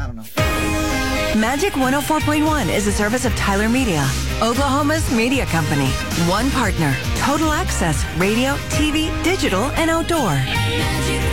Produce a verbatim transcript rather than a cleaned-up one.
don't know. Magic one oh four point one is a service of Tyler Media, Oklahoma's media company. One partner, total access, radio, T V, digital, and outdoor.